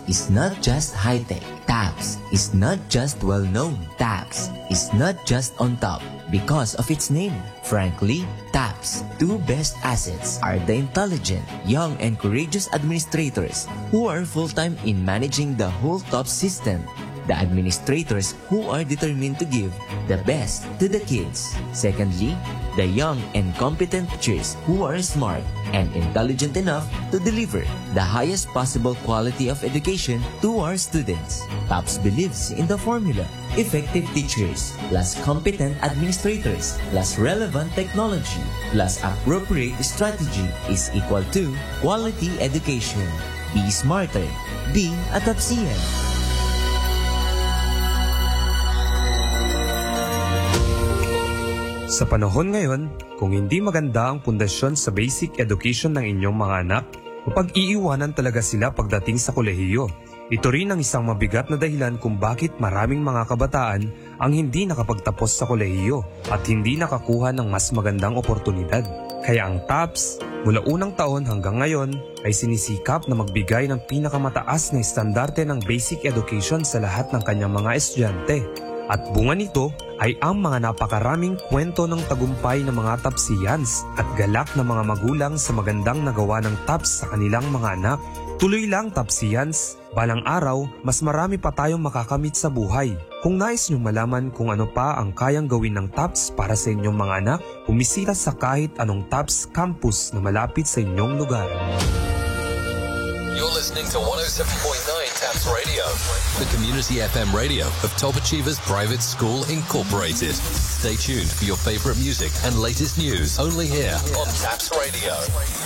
is not just high-tech. TAPS is not just well-known. TAPS is not just on top because of its name. Frankly, TAP's two best assets are the intelligent, young, and courageous administrators who are full-time in managing the whole TAPS system. The administrators who are determined to give the best to the kids. Secondly, the young and competent teachers who are smart and intelligent enough to deliver the highest possible quality of education to our students. TAPS believes in the formula: effective teachers plus competent administrators plus relevant technology plus appropriate strategy is equal to quality education. Be smarter. Be a TAPSian. Sa panahon ngayon, kung hindi maganda ang pundasyon sa basic education ng inyong mga anak, mapag-iiwanan talaga sila pagdating sa kolehiyo. Ito rin ang isang mabigat na dahilan kung bakit maraming mga kabataan ang hindi nakapagtapos sa kolehiyo at hindi nakakuha ng mas magandang oportunidad. Kaya ang TAPS, mula unang taon hanggang ngayon, ay sinisikap na magbigay ng pinakamataas na estandarte ng basic education sa lahat ng kanyang mga estudyante. At bunga nito ay ang mga napakaraming kwento ng tagumpay ng mga TAPSians at galak ng mga magulang sa magandang nagawa ng TAPS sa kanilang mga anak. Tuloy lang TAPSians, balang araw mas marami pa tayong makakamit sa buhay. Kung nais niyong malaman kung ano pa ang kayang gawin ng TAPS para sa inyong mga anak, bumisita sa kahit anong TAPS campus na malapit sa inyong lugar. You're listening to 107.9 TAPS Radio, the community FM radio of Top Achievers Private School Incorporated. Stay tuned for your favorite music and latest news only here on TAPS Radio.